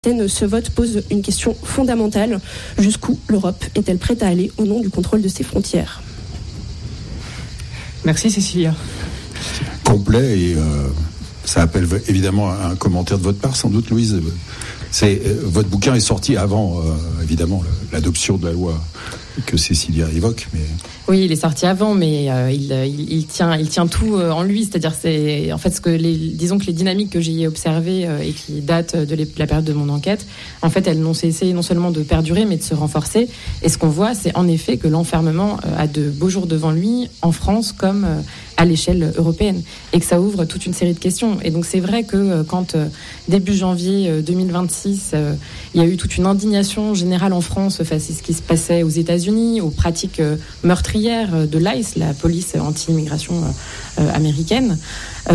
Ce vote pose une question fondamentale. Jusqu'où l'Europe est-elle prête à aller au nom du contrôle de ses frontières ? Merci Cécilia. Complet et ça appelle évidemment un commentaire de votre part, sans doute, Louise. Votre bouquin est sorti avant, évidemment, l'adoption de la loi que Cécilia évoque. Mais... Oui, il est sorti avant, mais il tient tout en lui. C'est-à-dire, c'est en fait disons que les dynamiques que j'ai observées et qui datent de la période de mon enquête, en fait, elles n'ont cessé non seulement de perdurer, mais de se renforcer. Et ce qu'on voit, c'est en effet que l'enfermement a de beaux jours devant lui, en France comme à l'échelle européenne, et que ça ouvre toute une série de questions. Et donc c'est vrai que quand début janvier 2026, il y a eu toute une indignation générale en France face à ce qui se passait aux États-Unis, aux pratiques meurtrières de l'ICE, la police anti-immigration américaine. On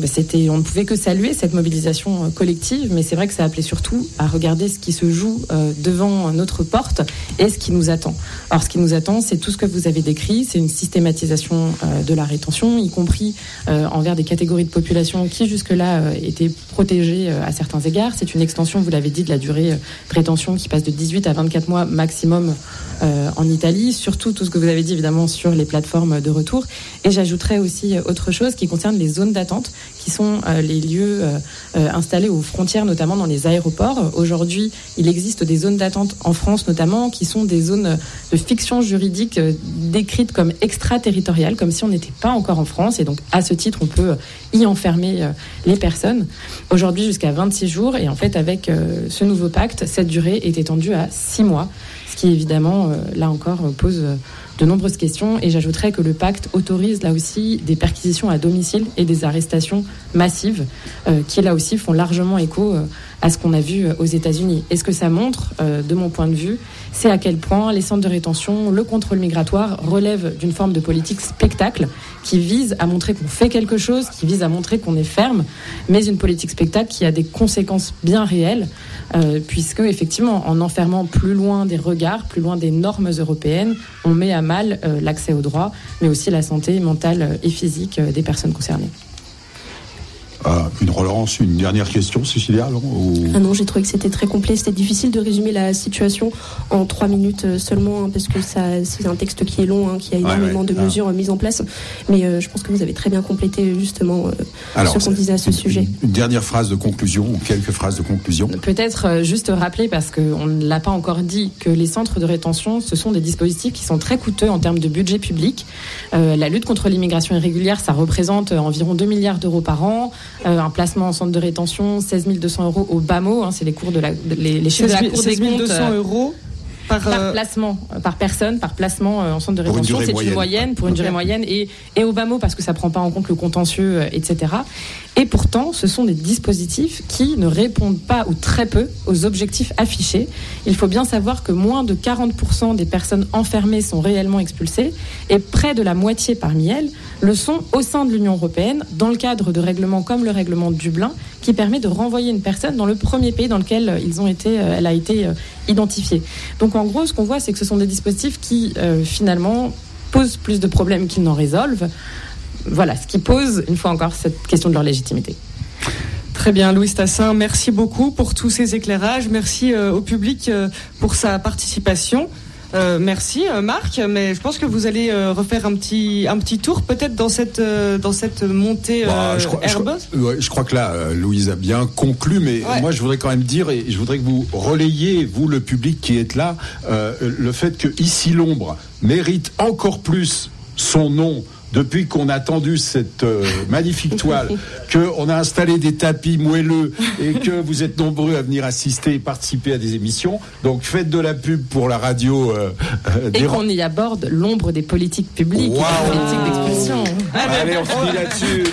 ne pouvait que saluer cette mobilisation collective, mais c'est vrai que ça appelait surtout à regarder ce qui se joue devant notre porte et ce qui nous attend. Alors ce qui nous attend, c'est tout ce que vous avez décrit, c'est une systématisation de la rétention, y compris envers des catégories de population qui jusque-là étaient protégées à certains égards. C'est une extension, vous l'avez dit, de la durée de rétention qui passe de 18 à 24 mois maximum en Italie, surtout tout ce que vous avez dit évidemment sur les plateformes de retour. Et j'ajouterais aussi autre chose qui concerne les zones d'attente, qui sont les lieux installés aux frontières, notamment dans les aéroports. Aujourd'hui, il existe des zones d'attente en France notamment, qui sont des zones de fiction juridique décrites comme extraterritoriales, comme si on n'était pas encore en France, et donc à ce titre, on peut y enfermer les personnes. Aujourd'hui, jusqu'à 26 jours, et en fait, avec ce nouveau pacte, cette durée est étendue à 6 mois, ce qui évidemment, là encore, pose de nombreuses questions. Et j'ajouterais que le pacte autorise là aussi des perquisitions à domicile et des arrestations massives qui là aussi font largement écho à ce qu'on a vu aux États-Unis. Et ce que ça montre, de mon point de vue, c'est à quel point les centres de rétention, le contrôle migratoire relèvent d'une forme de politique spectacle qui vise à montrer qu'on fait quelque chose, qui vise à montrer qu'on est ferme, mais une politique spectacle qui a des conséquences bien réelles, puisque effectivement, en enfermant plus loin des regards, plus loin des normes européennes, on met à mal l'accès aux droits, mais aussi la santé mentale et physique des personnes concernées. Une dernière question, Cécilia, Non, j'ai trouvé que c'était très complet. C'était difficile de résumer la situation en 3 minutes seulement, parce que c'est un texte qui est long, qui a énormément de mesures mises en place. Mais je pense que vous avez très bien complété justement ce qu'on disait à ce sujet. Une dernière phrase de conclusion, ou quelques phrases de conclusion. Peut-être juste rappeler, parce qu'on ne l'a pas encore dit, que les centres de rétention, ce sont des dispositifs qui sont très coûteux en termes de budget public. La lutte contre l'immigration irrégulière, ça représente environ 2 milliards d'euros par an. Un placement en centre de rétention, 16 200 euros au BAMO, c'est les cours les chiffres de la Cour des comptes. 200 euros par placement, par personne, par placement en centre de rétention, c'est une moyenne, pour une durée moyenne, et au BAMO parce que ça prend pas en compte le contentieux, etc. Et pourtant, ce sont des dispositifs qui ne répondent pas ou très peu aux objectifs affichés. Il faut bien savoir que moins de 40% des personnes enfermées sont réellement expulsées, et près de la moitié parmi elles le sont au sein de l'Union européenne, dans le cadre de règlements comme le règlement de Dublin, qui permet de renvoyer une personne dans le premier pays dans lequel elle a été identifiée. Donc en gros, ce qu'on voit, c'est que ce sont des dispositifs qui finalement posent plus de problèmes qu'ils n'en résolvent. Voilà, ce qui pose, une fois encore, cette question de leur légitimité. Très bien, Louise Tassin, merci beaucoup pour tous ces éclairages. Merci au public pour sa participation. Merci Marc, mais je pense que vous allez refaire un petit tour peut-être dans cette montée herbeuse. Je crois que là Louise a bien conclu, mais moi je voudrais quand même dire, et je voudrais que vous relayiez, vous le public qui êtes là, le fait que Ici l'ombre mérite encore plus son nom depuis qu'on a tendu cette magnifique toile, qu'on a installé des tapis moelleux et que vous êtes nombreux à venir assister et participer à des émissions. Donc faites de la pub pour la radio. Et qu'on y aborde l'ombre des politiques publiques, des politiques d'expulsion. Allez, on finit là-dessus.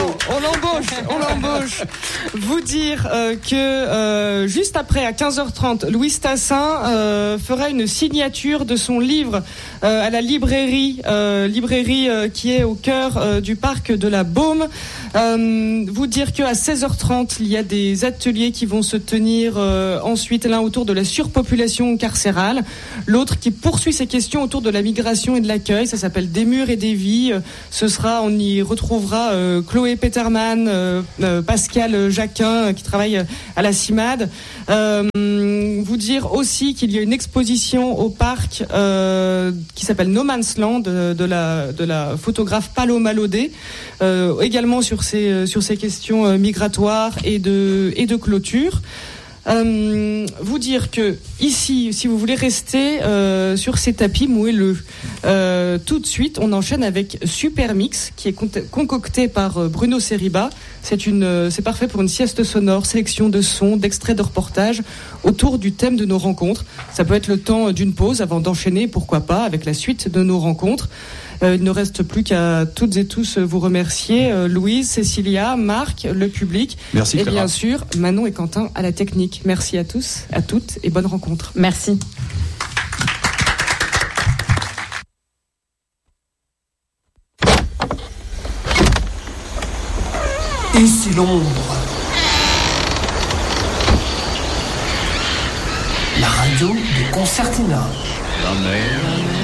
On l'embauche. Vous dire que juste après, à 15h30, Louise Tassin fera une signature de son livre à la librairie qui est au cœur du parc de la Baume. Vous dire qu'à 16h30, il y a des ateliers qui vont se tenir ensuite, l'un autour de la surpopulation carcérale, l'autre qui poursuit ses questions autour de la migration et de l'accueil. Ça s'appelle Des murs et des vies. On y retrouvera Chloé Peterman, Pascal Jacquin qui travaille à la CIMAD. Vous dire aussi qu'il y a une exposition au parc qui s'appelle No Man's Land de la photographe Paloma Lodé, également sur ces questions migratoires et de clôture. Vous dire que ici, si vous voulez rester sur ces tapis moelleux, tout de suite, on enchaîne avec Super Mix, qui est concocté par Bruno Seriba. C'est parfait pour une sieste sonore, sélection de sons, d'extraits de reportages autour du thème de nos rencontres. Ça peut être le temps d'une pause avant d'enchaîner, pourquoi pas, avec la suite de nos rencontres. Il ne reste plus qu'à toutes et tous vous remercier. Louise, Cécilia, Marc, le public. Merci, et Clara. Bien sûr, Manon et Quentin à la technique. Merci à tous, à toutes et bonne rencontre. Merci. Ici l'ombre. La radio de Concertina. La mer.